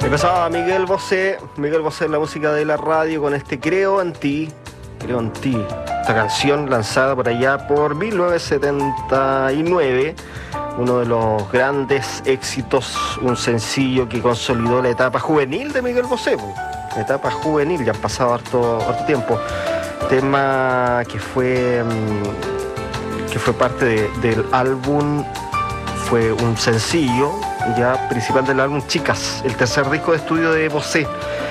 Empezaba Miguel Bosé en la música de la radio con este Creo en ti, esta canción lanzada por allá por 1979, uno de los grandes éxitos, un sencillo que consolidó la etapa juvenil de Miguel Bosé, etapa juvenil, ya han pasado harto tiempo, tema que fue parte del álbum, fue un sencillo ya principal del álbum Chicas, el tercer disco de estudio de Bosé.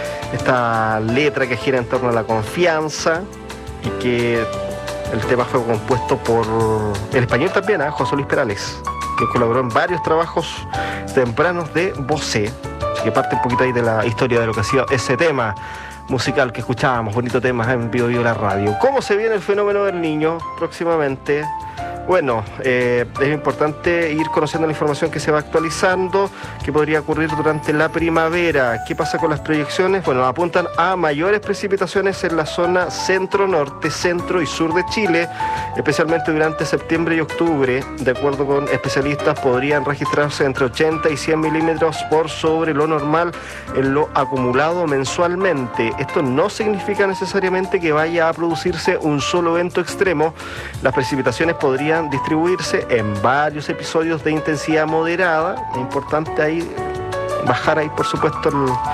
Esta letra que gira en torno a la confianza y que el tema fue compuesto por el español también, José Luis Perales, que colaboró en varios trabajos tempranos de Bosé. Así que parte un poquito ahí de la historia de lo que ha sido ese tema musical que escuchábamos, bonito tema en Bio Bio la radio. ¿Cómo se viene el fenómeno del niño próximamente? Bueno, es importante ir conociendo la información que se va actualizando, que podría ocurrir durante la primavera. ¿Qué pasa con las proyecciones? Bueno, apuntan a mayores precipitaciones en la zona centro-norte, centro y sur de Chile, especialmente durante septiembre y octubre. De acuerdo con especialistas, podrían registrarse entre 80 y 100 milímetros por sobre lo normal en lo acumulado mensualmente. Esto no significa necesariamente que vaya a producirse un solo evento extremo. Las precipitaciones podrían distribuirse en varios episodios de intensidad moderada. Es importante ahí bajar ahí, por supuesto,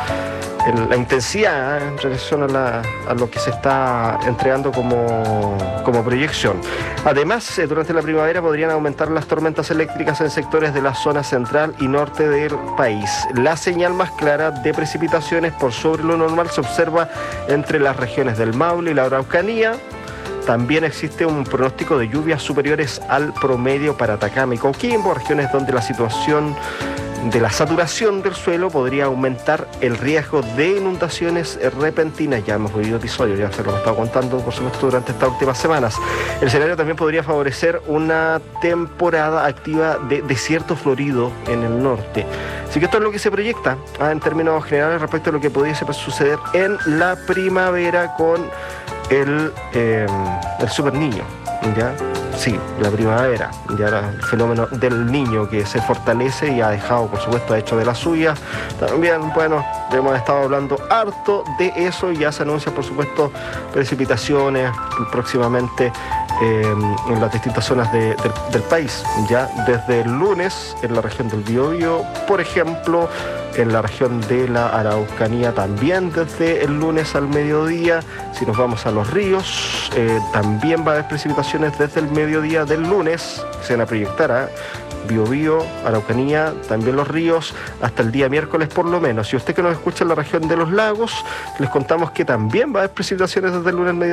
la intensidad en relación a lo que se está entregando como proyección. Además, durante la primavera podrían aumentar las tormentas eléctricas en sectores de la zona central y norte del país. La señal más clara de precipitaciones por sobre lo normal se observa entre las regiones del Maule y la Araucanía. También existe un pronóstico de lluvias superiores al promedio para Atacama y Coquimbo, regiones donde la situación de la saturación del suelo podría aumentar el riesgo de inundaciones repentinas. Ya hemos vivido episodios, ya se lo he estado contando, por supuesto, durante estas últimas semanas. El escenario también podría favorecer una temporada activa de desierto florido en el norte. Así que esto es lo que se proyecta en términos generales respecto a lo que pudiese suceder en la primavera con el super niño, ¿ya? Sí, la primavera, ya el fenómeno del niño que se fortalece y ha dejado, por supuesto, ha hecho de la suya. También, bueno, hemos estado hablando harto de eso y ya se anuncian, por supuesto, precipitaciones próximamente en las distintas zonas del país. Ya desde el lunes en la región del Biobío, por ejemplo, en la región de la Araucanía también desde el lunes al mediodía. Si nos vamos a los ríos, también va a haber precipitaciones desde el mediodía del lunes, que se van a proyectar Biobío, Araucanía, también los ríos, hasta el día miércoles por lo menos. Si usted que nos escucha en la región de los lagos, les contamos que también va a haber precipitaciones desde el lunes al mediodía.